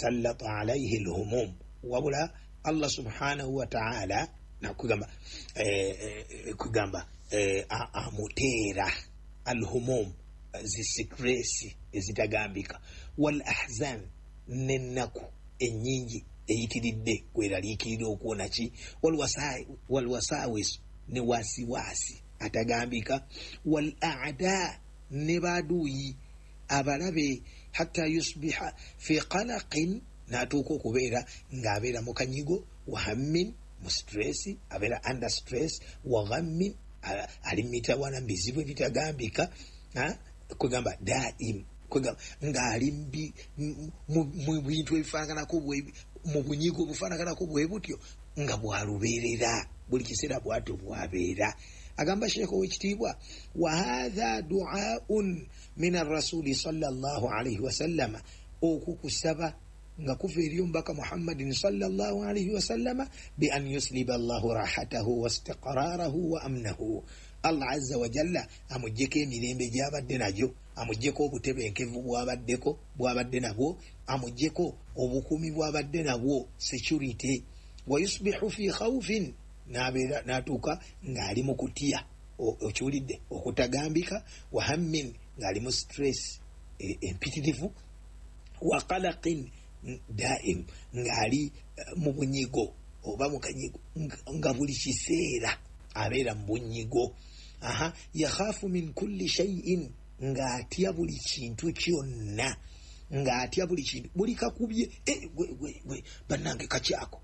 sallata alayhi alhumum wabula Allah subhanahu wa ta'ala nakugamba kugamba amutera alhumum zistress ezitagambika wal ahzan nennaku enyingi eyitiridde kweralikirira okuona ki wal wasawis ne wasiwasi atagambika wal aada ne baduyi abalabe hatta yusbiha fi qalaqin natuko kubeera ngabera mukanyigo wa hammin mu stress abera under stress wa ghammin alimita wana bizibu bitagambika kugamba daim kugamba ngalimbi mu bintu ebifanagana ko mu bunyigo bufanagana ko bwebutyo nga bwaluberera buli kiseera bwato bwabeera agamba shekho wekitibwa wa hadha du'aun min ar-rasul sallallahu alayhi wa sallam okukusaba nga kuva eri omubaka Muhammadin sallallahu alayhi wa sallam bi an yusliba Allahu rahatahu wa istiqrarahu wa amnahu Allah azza wa jalla amujjeko emirembe gy'abadde najo amujjeko obutebenkevu bwabadde nabwo amujjeko obukumi bwabadde nabwo security wa yusbihu fi khawfin nabeera natuuka ng'ali mu kutya okiwulidde okutagambika wa hammin ng'ali mu stress empitirivu wa qalaqin daim ng'ali mu bunyigo oba mu kanyigo nga buli kiseera abeera mu bunyigo yakhafu min kulli shay'in ng'atya buli kintu kyonna ng'atya buli kintu buli kakubye gwe bannange kakyako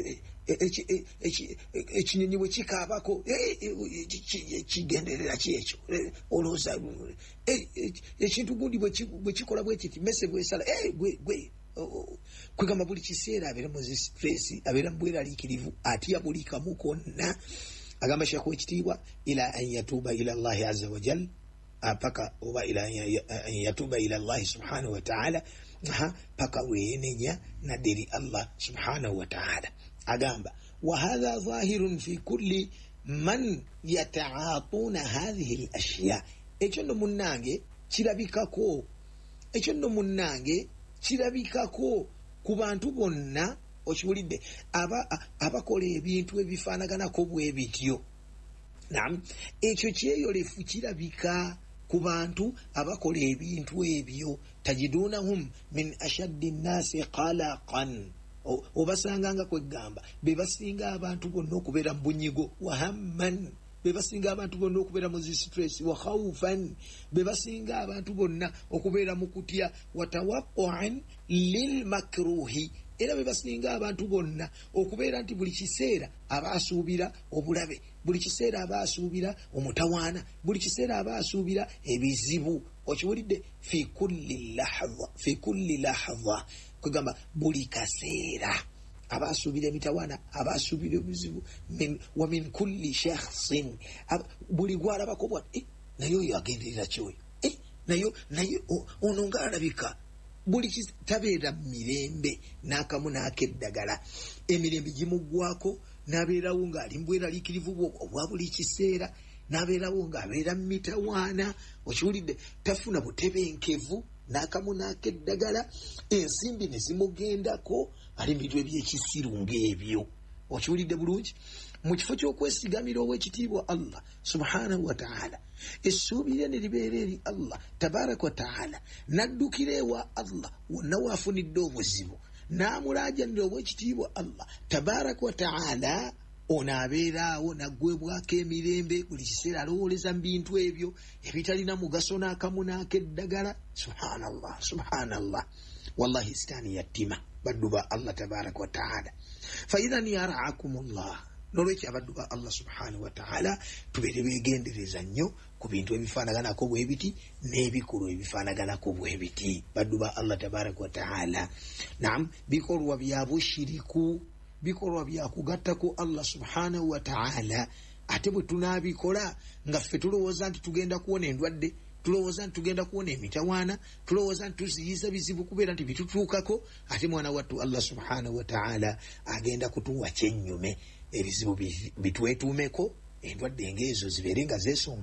ekinyonyi bwe kikaabako kigenderera kyekyo olowooza ekintu gundi bwe kikola bwe kiti mese bwesala gwe kwegamba buli kiseera abeera mu stress abeera mu bweraliikirivu atya buli kamu konna agamba shekhu ekitiibwa ila an yatuba ila Allahi azza wa jal paka oba ila an yatuba ila Allahi subhanahu wa ta'ala paka weenenya nadiri Allah subhanahu wa ta'ala agamba wa hadha zahirun fi kulli man yata'atuna hadhihi al-ashya ekyo ndo munnange kirabikako ku bantu bonna okiwulidde abakola ebintu ebifaanaganako bwe bityo naam ekyo kyeyolefu kirabika ku bantu abakola ebintu ebyo tajidunahum min ashaddi nnasi qalaqan obasanganga kwegamba bebasinga abantu bonna okubeera mu bunyigo wa hamman bebasinga abantu bonna okubeera mu stress wa khawfan bebasinga abantu bonna okubeera mu kutya wa tawaqqu'an lil makruhi era bebasinga abantu bonna okubeera nti buli kiseera abaasuubira obulabe buli kiseera abaasuubira omutawaana buli kiseera abaasuubira ebizibu okiwulidde fi kulli lahadha kugamba buli kaseera abaasuubira emitawaana abaasuubira ebizibu wa min kulli shakhsin buli gwalabako bwati naye oyo agenderera kyoyo naye ono ngaalabika buli tabeera mirembe n'akamu n'akeddagala emirembe gimuggwako n'abeerawo ng'ali mbweraliikirivu obwa buli kiseera n'abeerawo ng'abeera mu mitawaana okiwulidde tafuna butebenkevu n'akamu n'akeddagala ensimbi ne zimugendako ali mu bintu ebyekisiru ng'ebyo okiwulidde bulungi mu kifo ky'okwesigamira ow'ekitiibwa Allah subhanahu wa ta'ala essuubire ne libeera eri Allah tabaraka wa ta'ala naddukira ewa Allah wonna waafunidde obuzibu n'amulaajanira ow'ekitiibwa Allah tabaraka wa ta'ala ono abeeraawo naggwebwako emirembe buli kiseera alowooleza mu bintu ebyo ebitalina mugaso n'akamu n'akeddagala subhanallah wallahi sitaani yattima baddu ba Allah tabaraka wa ta'ala fa idhan yaraakumullah nolwekyo abaddu ba Allah subhanahu wa ta'ala tubeere beegendereza nnyo ku bintu ebifaanaganako bwe biti n'ebikolwa ebifaanaganako bwe biti baddu ba Allah tabaraka wa ta'ala naam bikolwa bya bushiriku bikolwa bya kugattako Allah subhanahu wa ta'ala ate bwe tunaabikola nga ffe tulowooza nti tugenda kuwona endwadde tulowooza nti tugenda kuwona emitawaana tulowooza nti tuziyiza bizibu kubeera nti bitutuukako ate mwana wattu Allah subhanahu wa ta'ala agenda kutuwa kyennyume ebizibu bitwetuumeko endwadde ng'ezo zibeere nga zeesomba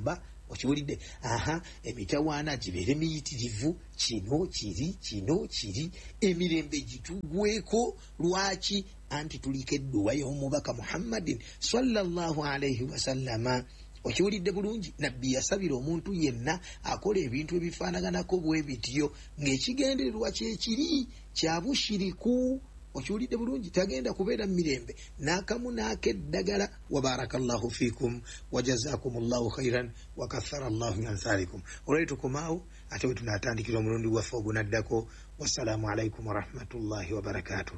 okiwulidde emitawaana gibeere miyitirivu kino kiri emirembe gitugweko lwaki anti tuliko edduwa y'omubaka Muhammadin sallallahu alaihi wasallama okiwulidde bulungi nabbi yasabira omuntu yenna akola ebintu ebifaanaganako bwe bityo ng'ekigendererwa kyekiri kya bushiriku okiwulidde bulungi tagenda kubeera mu mirembe n'akamu n'akeddagala wa barakallahu fikum wa jazakumullahu khairan wa kathara allahu min amthalikum olwali tukomaawo ate bwe tunaatandikira omulundi gwaffe ogunaddako wassalamu alaikum warahmatullahi wabarakatuh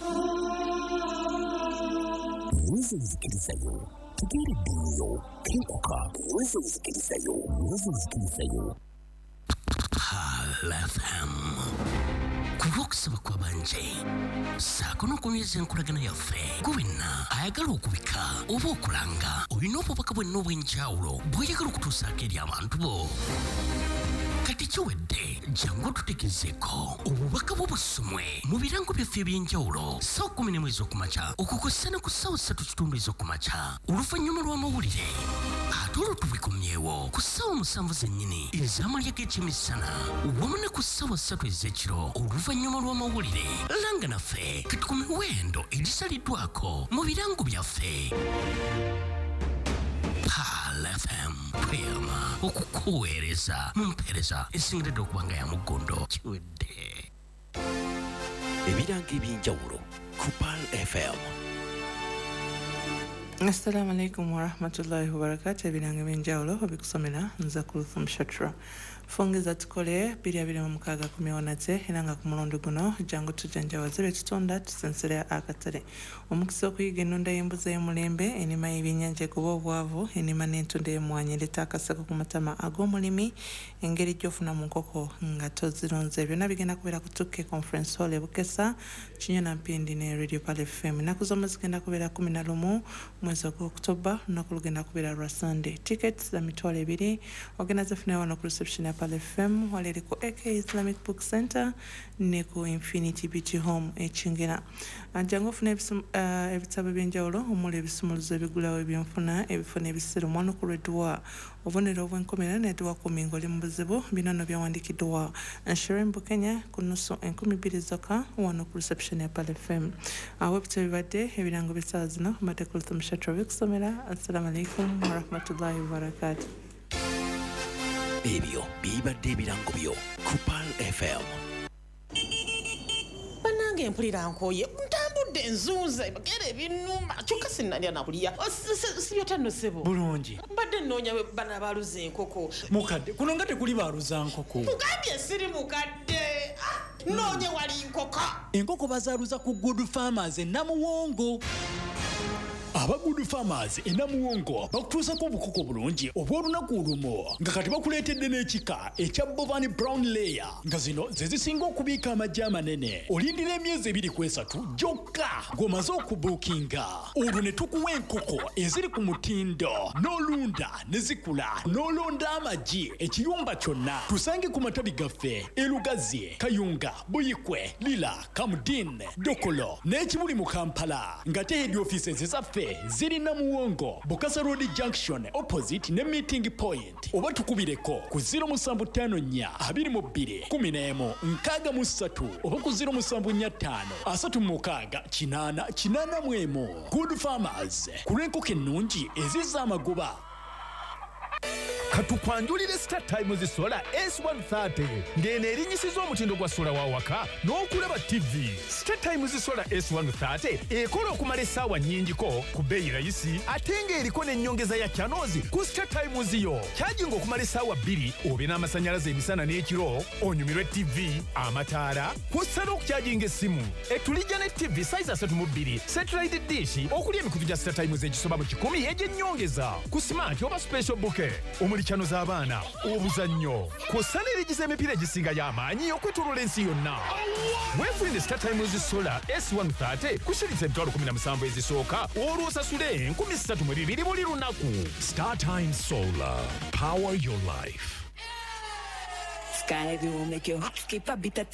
tugereddeyo kenkuka wezenzikirizayo FM kulwokusaba kwabanje saako n'okunyweza enkolagana yaffe gwenna ayagala okubika oba okulanga olina obubaka bwenna obw'enjawulo bw'oyagala okutuusaako eri abantu bo kati kiwedde jangu tutegezeeko obubaka bw'obusumwe mu birango byaffe eby'enjawulo ssaawa 11 ez'okumakya okukozesa ne ku ssaawa 3 ez'okumakya oluvannyuma lw'amawulire ate olwo tubikomyewo ku ssaawa 7 zennyini ez'amalya g'ekyemisana wamu ne ku ssaawa 3 ez'ekiro oluvannyuma lw'amawulire langa naffe kati ku miwendo egisaliddwako mu birango byaffe FM Prima okukuweereza mu mpeereza esingiridde okuba nga ya muggondo kiwedde ebiranga eby'enjawulo ku Pal FM. Assalamu alaikum warahmatullahi wabarakatuh. Ebiranga eby'enjawulo obikusomera nza Kulthum Shatra. Fongeza tukole 226 era nga ku mulundi guno jangu tujanjawaze betutonda tusensera akatale omukisa okuyiga ennunda y'embuzi y'omulembe enima y'ebyennyanja egoba obwavu enima n'entunda y'emmwanyi ereta akaseko ku matama ag'omulimi engeri gy'ofuna mu nkoko nga tozironze byonna bigenda kubeera ku Tukke Conference Hall e Bukesa Kinyona Mpindi ne Radio Pal FM. Ennaku zomwe zigenda kubeera 11 mwezi ogw'Oktoba olunaku lugenda kubeera lwa Sunday. Tickets za mitwalo 2 ogenda zifuna wano ku reception ya Pal FM wale liko AK Islamic Book Center ne ku Infinity Beach Home ekingera jangu ofuna ebitabo by'enjawulo omuli ebisumuluzo ebigulawo eby'enfuna ebifuna ebiseera omwana ku lw'edduwa obubonero obw'enkomera n'edduwa kumi ng'oli mu buzibu binono byawandikiddwa Nshirin Bukenya ku nnusu 20 zokka wano ku reception ya Pal FM. Awo ebitabo bibadde ebirango by'essaawa zino mbadde Kulthum Shatra bikusomera. Assalamu alaikum warahmatullahi wabarakatuh. Ebyo bibadde ebirango byo ku Pal FM. Banange mpulira nkoye ntambudde nzuuze bagere ebinuma kyokka sinnalya nakulya sibyotano sebo bulungi mbadde nnoonya bana baluza enkoko mukadde kuno nga tekuli baluza nkoko mugambye siri mukadde noonye wali nkoko enkoko bazaaluza ku Good Farmers e Namuwongo. Aba Good Farmers e Namuwongo bakutuusako obukoko bulungi obw'olunaku olumu nga kati bakuleetedde n'ekika ekya Bovani Brown Layer nga zino ze zisinga okubiika amagi amanene. Olindira emyezi 2-3 gyokka ng'omaze okubuukinga. Olwo ne tukuwa enkoko eziri ku mutindo n'olunda ne zikula n'olonda amagi ekiyumba kyonna. Tusange ku matabi gaffe e Lugazi, Kayunga, Buyikwe, Lila, Kamudin, Dokolo n'ekibuli mu Kampala ng'ate head offices ezaffe ziri Namuwongo, Bukasa Road Junction opposite ne meeting point. Oba tukubireko ku 0752-11-63 oba ku 0745-36-881. Good Farmers ku lw'enkoko ennungi ezizza amagoba. Katukwanjulire Star Times Solar S130 ngene erinyisiza omutindo gwa sola wawaka n'okulaba TV. Star Times Solar S130 ekola okumala essaawa nnyingiko ku bbeeyi rayisi ate ng'eriko n'ennyongeza ya channels ku Star Times yo. Kyajinga okumala essaawa 2 obe n'amasannyalaze emisana n'ekiro onyumirwe TV, amataala kw'ossa n'okukyajinga essimu. Etulijja ne TV size 3.2 satellite dish okuli emikutu gya Star Times egisoba mu 10 egy'ennyongeza ku smart oba special bouquet channel z'abaana obuzannyo kw'ossa n'erigiza emipiira egisinga y'amaanyi okwetooloola ensi yonna. Weefunire Star Times Solar S130 ku shiriza emitwalo 17 ezisooka olwo osasule 3200 buli lunaku. Star Times Solar, power your life. Sky will make your heart skip a bit of